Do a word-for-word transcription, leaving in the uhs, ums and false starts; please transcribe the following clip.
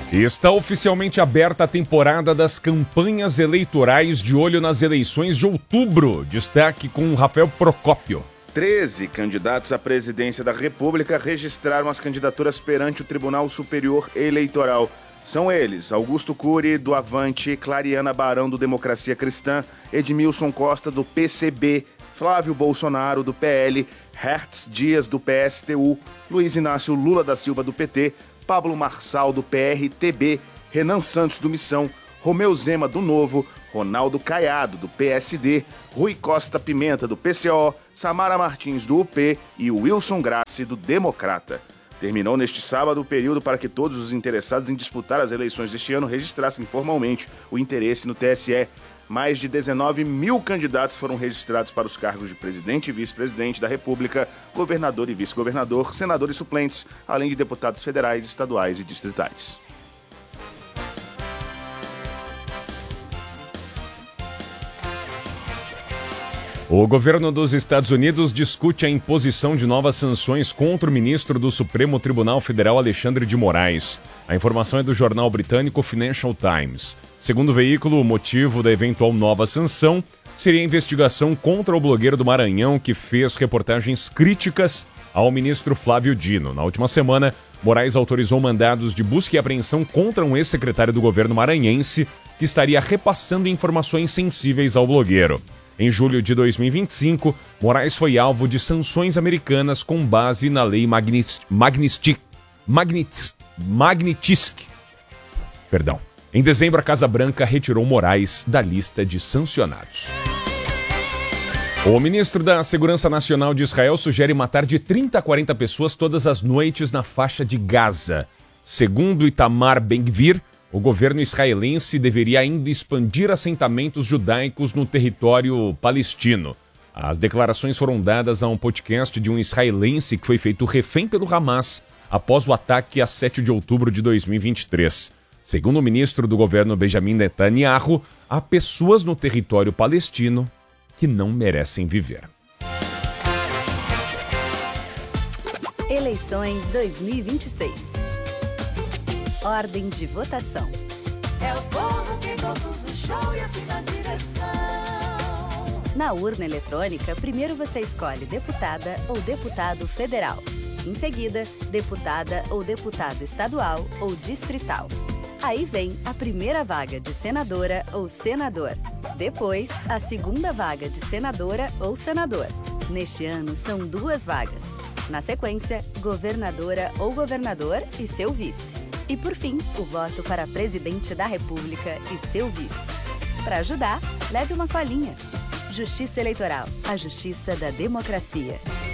Está oficialmente aberta a temporada das campanhas eleitorais de olho nas eleições de outubro. Destaque com Rafael Procópio. treze candidatos à presidência da República registraram as candidaturas perante o Tribunal Superior Eleitoral. São eles: Augusto Cury, do Avante, Clariana Barão, do Democracia Cristã, Edmilson Costa, do P C B, Flávio Bolsonaro, do P L, Hertz Dias, do P S T U, Luiz Inácio Lula da Silva, do P T, Pablo Marçal, do P R T B, Renan Santos, do Missão, Romeu Zema, do Novo, Ronaldo Caiado, do P S D, Rui Costa Pimenta, do P C O, Samara Martins, do U P e Wilson Grassi, do Democrata. Terminou neste sábado o período para que todos os interessados em disputar as eleições deste ano registrassem formalmente o interesse no T S E. Mais de dezenove mil candidatos foram registrados para os cargos de presidente e vice-presidente da República, governador e vice-governador, senadores suplentes, além de deputados federais, estaduais e distritais. O governo dos Estados Unidos discute a imposição de novas sanções contra o ministro do Supremo Tribunal Federal, Alexandre de Moraes. A informação é do jornal britânico Financial Times. Segundo o veículo, o motivo da eventual nova sanção seria a investigação contra o blogueiro do Maranhão que fez reportagens críticas ao ministro Flávio Dino. Na última semana, Moraes autorizou mandados de busca e apreensão contra um ex-secretário do governo maranhense que estaria repassando informações sensíveis ao blogueiro. Em julho de dois mil e vinte e cinco, Moraes foi alvo de sanções americanas com base na lei Magnitsky. Magnitsky. Magnitsky. Perdão. Em dezembro, a Casa Branca retirou Moraes da lista de sancionados. O ministro da Segurança Nacional de Israel sugere matar de trinta a quarenta pessoas todas as noites na faixa de Gaza. Segundo Itamar Ben-Gvir, o governo israelense deveria ainda expandir assentamentos judaicos no território palestino. As declarações foram dadas a um podcast de um israelense que foi feito refém pelo Hamas após o ataque a sete de outubro de dois mil e vinte e três. Segundo o ministro do governo Benjamin Netanyahu, há pessoas no território palestino que não merecem viver. Eleições dois mil e vinte e seis. Ordem de votação. É o povo que conduz o show e assim na direção. Na urna eletrônica, primeiro você escolhe deputada ou deputado federal. Em seguida, deputada ou deputado estadual ou distrital. Aí vem a primeira vaga de senadora ou senador. Depois, a segunda vaga de senadora ou senador. Neste ano, são duas vagas. Na sequência, governadora ou governador e seu vice. E, por fim, o voto para presidente da República e seu vice. Para ajudar, leve uma colinha. Justiça Eleitoral, a justiça da democracia.